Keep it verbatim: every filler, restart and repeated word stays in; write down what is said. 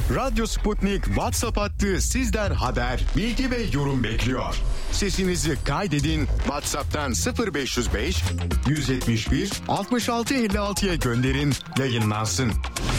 Radyo Sputnik WhatsApp hattı sizden haber, bilgi ve yorum bekliyor. Sesinizi kaydedin, WhatsApp'tan sıfır beş beş yüz yetmiş bir altmış altı elli altıya gönderin, yayınlansın.